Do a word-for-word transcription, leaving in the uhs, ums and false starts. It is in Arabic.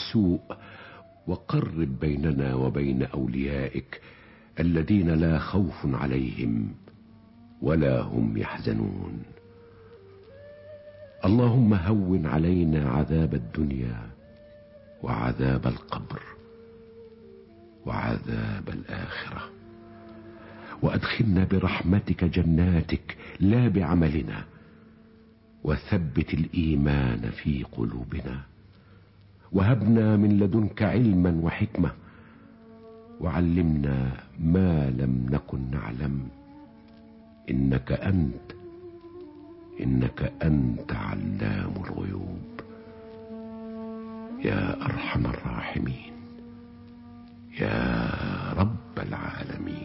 السوء، وقرب بيننا وبين أوليائك الذين لا خوف عليهم ولا هم يحزنون. اللهم هون علينا عذاب الدنيا وعذاب القبر وعذاب الآخرة، وأدخلنا برحمتك جناتك لا بعملنا، وثبت الإيمان في قلوبنا، وهبنا من لدنك علما وحكمة، وعلمنا ما لم نكن نعلم، إنك أنت إنك أنت علام الغيوب يا أرحم الراحمين يا